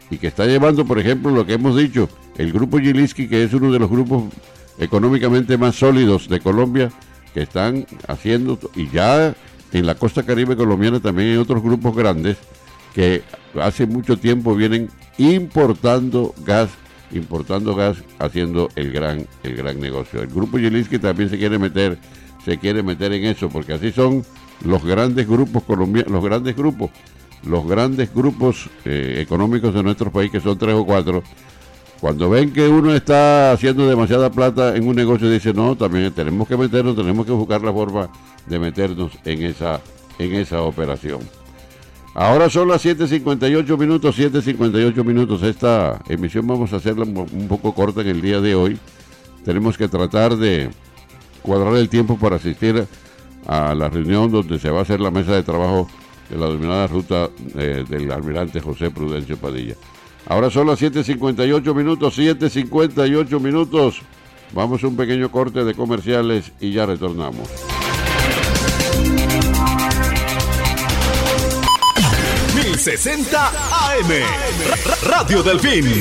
y que está llevando, por ejemplo, lo que hemos dicho, el grupo Gilinski, que es uno de los grupos económicamente más sólidos de Colombia, que están haciendo, y ya en la costa caribe colombiana también hay otros grupos grandes que hace mucho tiempo vienen importando gas, haciendo el gran negocio. El grupo Gilinski también se quiere meter en eso, porque así son los grandes grupos colombianos, los grandes grupos económicos de nuestro país, que son 3 o 4. Cuando ven que uno está haciendo demasiada plata en un negocio, dicen, no, también tenemos que meternos, tenemos que buscar la forma de meternos en esa operación. Ahora son las 7:58 minutos. Esta emisión vamos a hacerla un poco corta en el día de hoy. Tenemos que tratar de cuadrar el tiempo para asistir a la reunión donde se va a hacer la mesa de trabajo de la denominada ruta del almirante José Prudencio Padilla. Ahora son las 7:58 minutos. Vamos a un pequeño corte de comerciales y ya retornamos. ...1060 AM... Radio Delfín.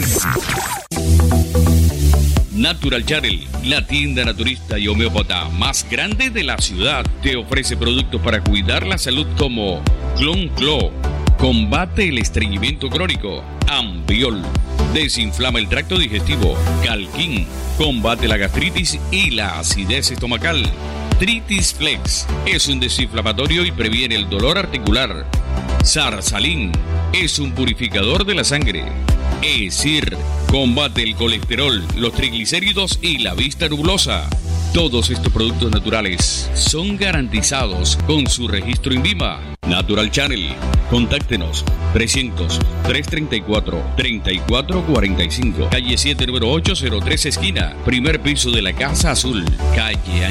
Natural Channel, la tienda naturista y homeópata más grande de la ciudad, te ofrece productos para cuidar la salud como Clon Clo, combate el estreñimiento crónico, Ambiol, desinflama el tracto digestivo, Calquín, combate la gastritis y la acidez estomacal. Tritis Flex es un desinflamatorio y previene el dolor articular. Sarsalín es un purificador de la sangre. Esir combate el colesterol, los triglicéridos y la vista nublosa. Todos estos productos naturales son garantizados con su registro INVIMA. Natural Channel, contáctenos 300-334-3445, calle 7, número 803, esquina, primer piso de la Casa Azul, calle